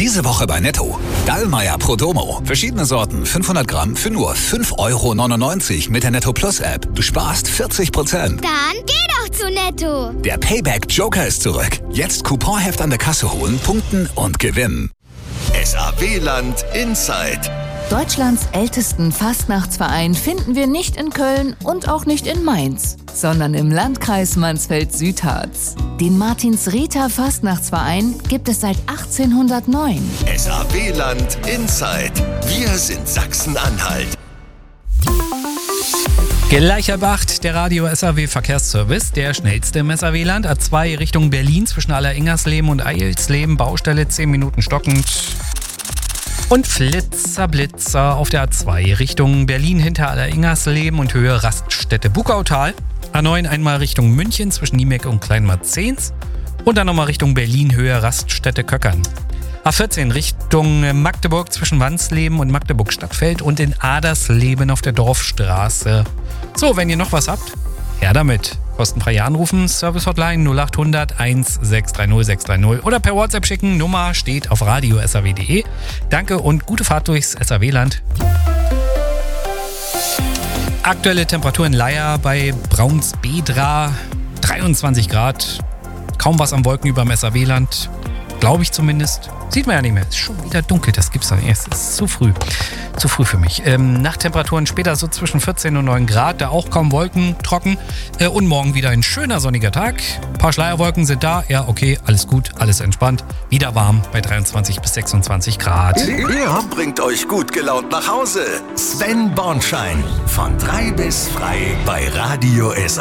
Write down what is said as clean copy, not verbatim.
Diese Woche bei Netto. Dallmayr Prodomo. Verschiedene Sorten, 500 Gramm für nur 5,99 € mit der Netto Plus App. Du sparst 40%. Dann geh doch zu Netto. Der Payback Joker ist zurück. Jetzt Couponheft an der Kasse holen, punkten und gewinnen. SAW-Land Inside. Deutschlands ältesten Fastnachtsverein finden wir nicht in Köln und auch nicht in Mainz, sondern im Landkreis Mansfeld-Südharz. Den Martins-Rether Fastnachtsverein gibt es seit 1809. SAW-Land Inside. Wir sind Sachsen-Anhalt. Gleicher Beacht, der Radio SAW Verkehrsservice, der schnellste im SAW-Land. A2 Richtung Berlin zwischen Alleringersleben und Eilsleben, Baustelle 10 Minuten stockend. Und Blitzer auf der A2 Richtung Berlin hinter Alleringersleben und Höhe Raststätte Bukautal. A9 einmal Richtung München zwischen Niemek und Kleinmarzens. Und dann nochmal Richtung Berlin Höhe Raststätte Köckern. A14 Richtung Magdeburg zwischen Wansleben und Magdeburg Stadtfeld und in Adersleben auf der Dorfstraße. So, wenn ihr noch was habt, her damit. Kostenfrei anrufen, Service-Hotline 0800 1630 630 oder per WhatsApp schicken. Nummer steht auf radio.saw.de. Danke und gute Fahrt durchs SAW-Land. Aktuelle Temperatur in Leier bei Braunsbedra 23 Grad. Kaum was am Wolken über dem SAW-Land. Glaube ich zumindest. Sieht man ja nicht mehr. Es ist schon wieder dunkel, das gibt's doch nicht. Es ist zu früh. Zu früh für mich. Nachttemperaturen später so zwischen 14 und 9 Grad. Da auch kaum Wolken, trocken. Und morgen wieder ein schöner sonniger Tag. Ein paar Schleierwolken sind da. Ja, okay, alles gut, alles entspannt. Wieder warm bei 23 bis 26 Grad. Er bringt euch gut gelaunt nach Hause. Sven Bornschein. Von 3 bis frei bei Radio SAW.